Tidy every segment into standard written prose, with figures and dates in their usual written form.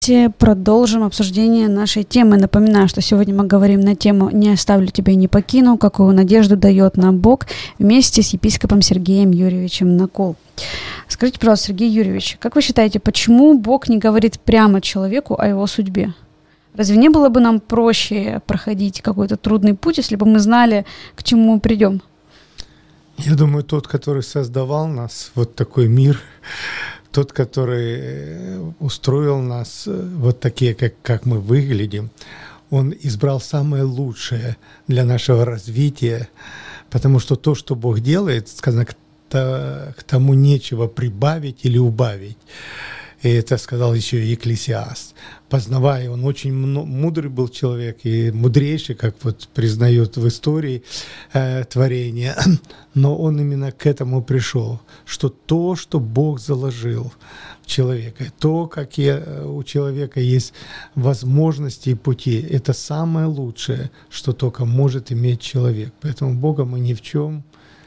Продолжим обсуждение нашей темы. Напоминаю, что сегодня мы говорим на тему «Не оставлю тебя и не покину. Какую надежду дает нам Бог» вместе с епископом Сергеем Юрьевичем Накол. Скажите, пожалуйста, Сергей Юрьевич, как вы считаете, почему Бог не говорит прямо человеку о его судьбе? Разве не было бы нам проще проходить какой-то трудный путь, если бы мы знали, к чему мы придем? Я думаю, тот, который создавал нас, вот такой мир, тот, который устроил нас вот такие, как мы выглядим, он избрал самое лучшее для нашего развития, потому что то, что Бог делает, сказано, к тому нечего прибавить или убавить. И это сказал еще и Екклесиаст. Познавая, он очень мудрый был человек и мудрейший, как вот признают в истории творения. Но он именно к этому пришел, что то, что Бог заложил в человека, то, какие у человека есть возможности и пути, это самое лучшее, что только может иметь человек. Поэтому Бога мы ни в чем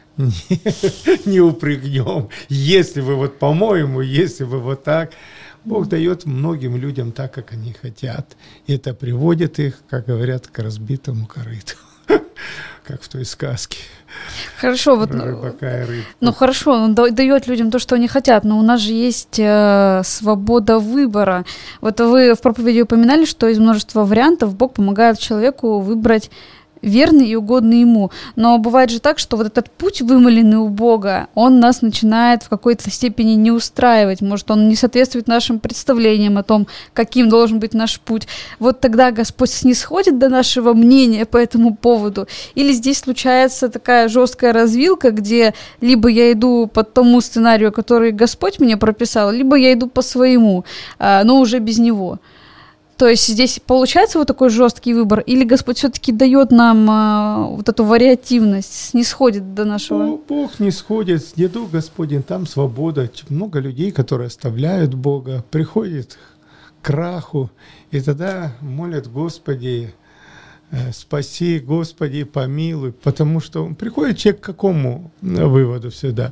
не упрекнем. Если вы вот по-моему, если вы вот так, Бог дает многим людям так, как они хотят. И это приводит их, как говорят, к разбитому корыту. Как в той сказке. Хорошо, вот, рыбака и рыбку. Ну хорошо, он дает людям то, что они хотят, но у нас же есть свобода выбора. Вот вы в проповеди упоминали, что из множества вариантов Бог помогает человеку выбрать верный и угодный ему. Но бывает же так, что вот этот путь, вымоленный у Бога, он нас начинает в какой-то степени не устраивать. Может, он не соответствует нашим представлениям о том, каким должен быть наш путь. Вот тогда Господь снисходит до нашего мнения по этому поводу. Или здесь случается такая жесткая развилка, где либо я иду по тому сценарию, который Господь мне прописал, либо я иду по своему, но уже без Него. То есть здесь получается вот такой жесткий выбор, или Господь все-таки дает нам вот эту вариативность, снисходит до нашего? Бог не сходит, не дух Господень, там свобода. Много людей, которые оставляют Бога, приходят к краху, и тогда молят: Господи, спаси, Господи, помилуй. Потому что приходит человек к какому выводу всегда?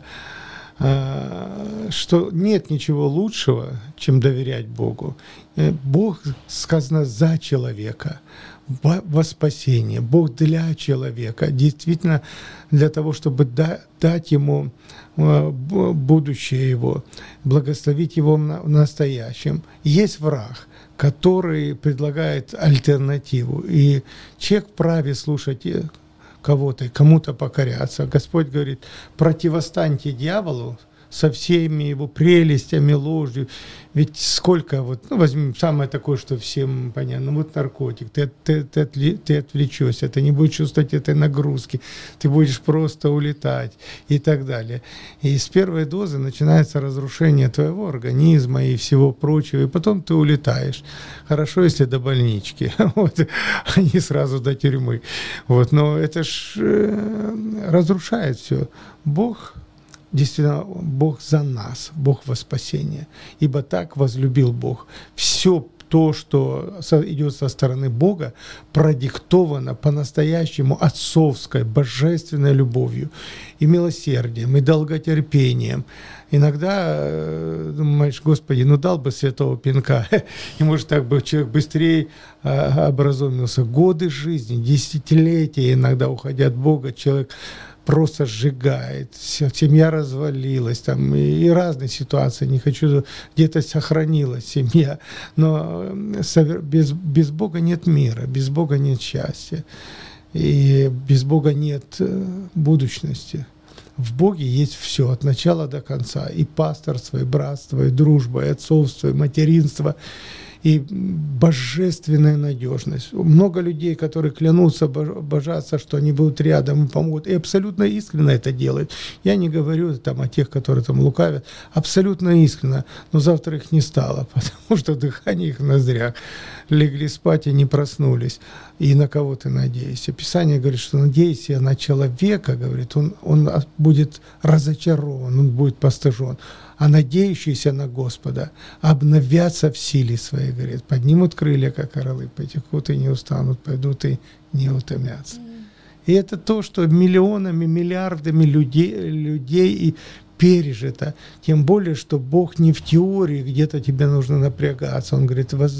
Что нет ничего лучшего, чем доверять Богу. Бог, сказано, за человека, во спасение. Бог для человека, действительно для того, чтобы дать ему будущее его, благословить его в настоящем. Есть враг, который предлагает альтернативу, и человек вправе слушать кого-то, кому-то покоряться. Господь говорит: противостаньте дьяволу со всеми его прелестями, ложью. Ведь сколько, возьмем самое такое, что всем понятно, наркотик, ты отвлечешься, ты не будешь чувствовать этой нагрузки, ты будешь просто улетать и так далее. И с первой дозы начинается разрушение твоего организма и всего прочего, и потом ты улетаешь. Хорошо, если до больнички, а не сразу до тюрьмы. Но это ж разрушает все. Бог, действительно, Бог за нас, Бог во спасение. Ибо так возлюбил Бог. Все то, что идет со стороны Бога, продиктовано по-настоящему отцовской, божественной любовью и милосердием, и долготерпением. Иногда думаешь: Господи, дал бы святого пинка, и может так бы человек быстрее образумился. Годы жизни, десятилетия иногда уходя от Бога, человек просто сжигает, семья развалилась, и разные ситуации, не хочу, где-то сохранилась семья, но без Бога нет мира, без Бога нет счастья, и без Бога нет будущности. В Боге есть все, от начала до конца, и пасторство, и братство, и дружба, и отцовство, и материнство, и божественная надежность. Много людей, которые клянутся, божатся, что они будут рядом и помогут, и абсолютно искренне это делают. Я не говорю о тех, которые лукавят, абсолютно искренне, но завтра их не стало, потому что дыхание их в ноздрях. Легли спать и не проснулись. И на кого ты надеешься? Писание говорит, что надейся на человека, говорит, он будет разочарован, он будет постыжен. А надеющиеся на Господа обновятся в силе своей, говорит, поднимут крылья, как орлы, потекут и не устанут, пойдут и не утомятся. И это то, что миллионами, миллиардами людей и пережито. Тем более, что Бог не в теории, где-то тебе нужно напрягаться. Он говорит: